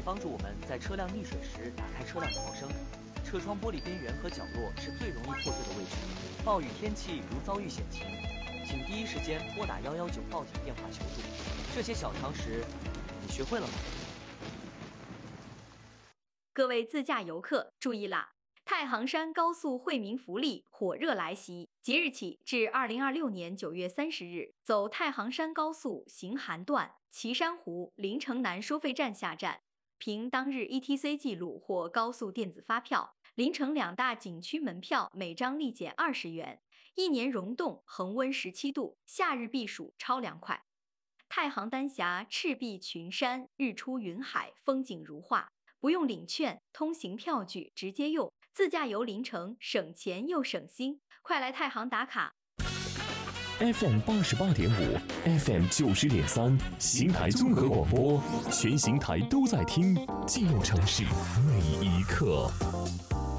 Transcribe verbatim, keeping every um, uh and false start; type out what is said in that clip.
以帮助我们在车辆溺水时打开车辆逃生。车窗玻璃边缘和角落是最容易破碎的位置。暴雨天气如遭遇险情，请第一时间拨打一一九报警电话求助。这些小常识，你学会了吗？ 各位自驾游客注意啦！太行山高速惠民福利火热来袭，即日起至二零二六年九月三十日，走太行山高速行韩段岐山湖临城南收费站下站，凭当日 E T C 记录或高速电子发票，临城两大景区门票每张立减二十元。一年溶冻，恒温十七度，夏日避暑超凉快。太行丹霞赤壁群山，日出云海，风景如画。不用领券，通行票据直接用，自驾游临城省钱又省心，快来太行打卡。 F M 八十八点五 ，F M 九十点三，邢台综合广播，全邢台都在听，记录城市每一刻。